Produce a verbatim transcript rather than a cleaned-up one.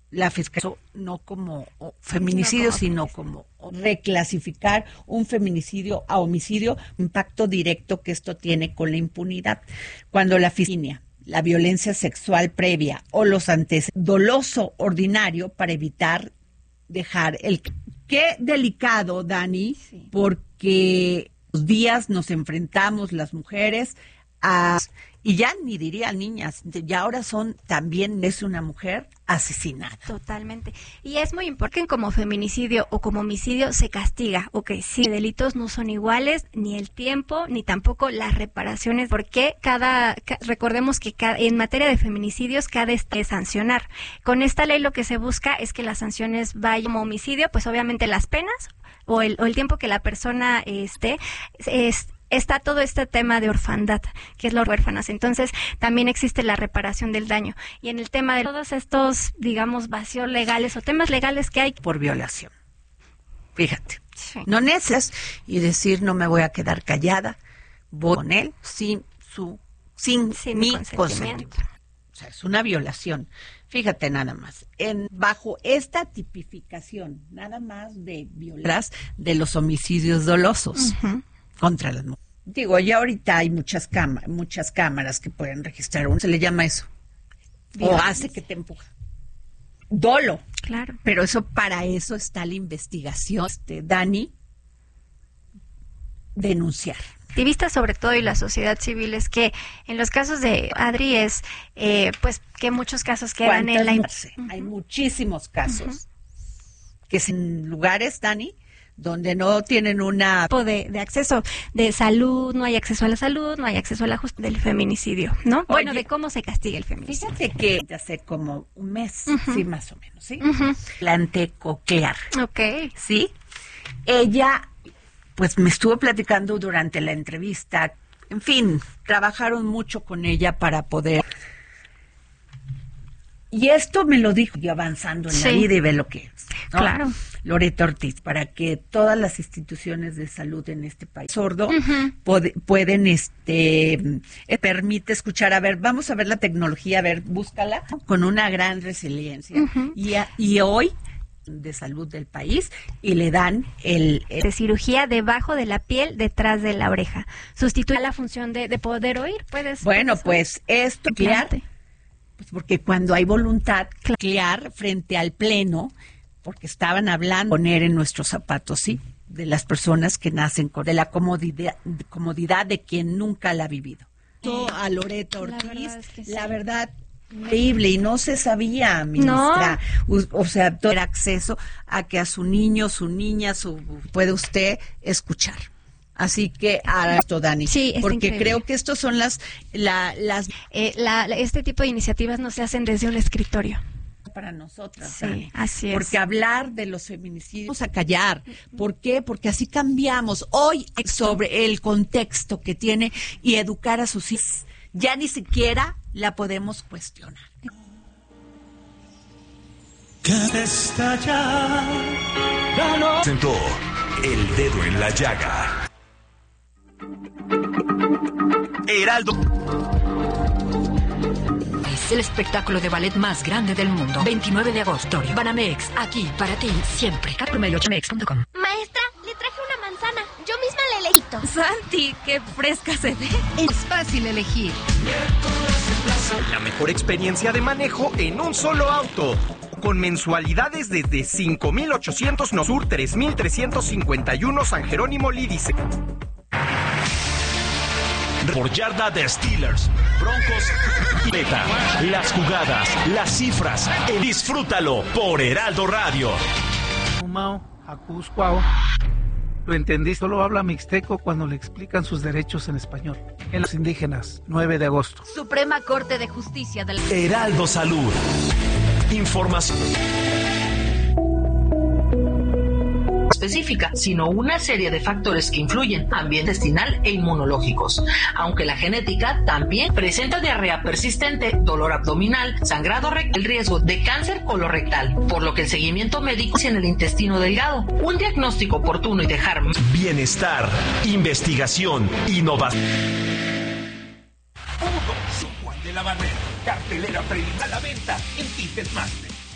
la fiscalía, no como feminicidio, no como sino como reclasificar un feminicidio a homicidio, impacto directo que esto tiene con la impunidad. Cuando la fiscalía, la violencia sexual previa o los antecedentes, doloso ordinario para evitar dejar el... Qué delicado, Dani, sí. Porque los días nos enfrentamos las mujeres a... Y ya ni diría niñas, ya ahora son también es una mujer asesinada. Totalmente. Y es muy importante que como feminicidio o como homicidio se castiga. Ok, sí, delitos no son iguales, ni el tiempo, ni tampoco las reparaciones, porque cada, ca, recordemos que cada, en materia de feminicidios cada es sancionar. Con esta ley lo que se busca es que las sanciones vayan como homicidio, pues obviamente las penas o el, o el tiempo que la persona esté es está todo este tema de orfandad, que es los huérfanos. Entonces, también existe la reparación del daño. Y en el tema de todos estos, digamos, vacíos legales o temas legales que hay. Por violación. Fíjate. Sí. No necesitas y decir, no me voy a quedar callada, voy con él sin su, sin, sin mi consentimiento. consentimiento. O sea, es una violación. Fíjate nada más. En, bajo esta tipificación, nada más de violas de los homicidios dolosos. Uh-huh. Contra las mujeres. Digo, ya ahorita hay muchas cámaras, muchas cámaras que pueden registrar uno. Se le llama eso. O hace que te empuja. Dolo. Claro. Pero eso, para eso está la investigación. Este, Dani, denunciar. Activistas sobre todo y la sociedad civil es que en los casos de Adri es, eh, pues, que muchos casos quedan en la... Uh-huh. Hay muchísimos casos. Uh-huh. Que en lugares, Dani, donde no tienen una... De, de acceso de salud, no hay acceso a la salud, no hay acceso a la justicia del feminicidio, ¿no? Oye, bueno, de cómo se castiga el feminicidio. Fíjate que hace como un mes, uh-huh. sí, más o menos, ¿sí? Uh-huh. Implante coclear. Ok. ¿Sí? Ella, pues me estuvo platicando durante la entrevista, en fin, trabajaron mucho con ella para poder... Y esto me lo dijo yo avanzando en sí. la vida y ve lo que es, ¿no? Claro. Loreto Ortiz, para que todas las instituciones de salud en este país sordo uh-huh. pod- pueden, este, eh, permite escuchar, a ver, vamos a ver la tecnología, a ver, búscala, con una gran resiliencia. Uh-huh. Y, a, y hoy, de salud del país, y le dan el, el... De cirugía debajo de la piel, detrás de la oreja. Sustituye la función de, de poder oír, ¿puedes? Bueno, ¿puedes pues, esto, claro. Pues porque cuando hay voluntad, claro, frente al pleno, porque estaban hablando poner en nuestros zapatos, sí, de las personas que nacen con de la comodidad, comodidad de quien nunca la ha vivido. Eh, a Loreto Ortiz, la verdad, es que sí. La verdad increíble, y no se sabía, ministra, no. o, o sea, todo era acceso a que a su niño, su niña, su puede usted escuchar. Así que a esto, Dani, sí, porque increíble. Creo que estos son las la, las eh, la, este tipo de iniciativas no se hacen desde un escritorio. Para nosotras, sí, Dani. Así es. Porque hablar de los feminicidios, vamos a callar. ¿Por qué? Porque así cambiamos hoy sobre el contexto que tiene y educar a sus hijos. Ya ni siquiera la podemos cuestionar. Sentó el dedo en la llaga. Heraldo. Es el espectáculo de ballet más grande del mundo. veintinueve de agosto. Banamex, aquí para ti siempre. Promedio ocho mex punto com. Maestra, le traje una manzana. Yo misma la elegí. Santi, qué fresca se ve. Es fácil elegir. La mejor experiencia de manejo en un solo auto. Con mensualidades desde cinco mil ochocientos no Sur, tres mil trescientos cincuenta y uno San Jerónimo Lídice. Por yarda de Steelers, Broncos y Meta. Las jugadas, las cifras. Disfrútalo por Heraldo Radio. Humao, Acuscuao. Lo entendí, solo habla mixteco cuando le explican sus derechos en español. En los indígenas, nueve de agosto. Suprema Corte de Justicia del Heraldo Salud. Información específica, sino una serie de factores que influyen, ambiente intestinal e inmunológicos. Aunque la genética también presenta diarrea persistente, dolor abdominal, sangrado rectal, el riesgo de cáncer colorectal, por lo que el seguimiento médico es en el intestino delgado. Un diagnóstico oportuno y dejar bienestar, investigación, innovación. Uno, Juan de la Barrera, cartelera preliminar a la venta en Ticketmaster.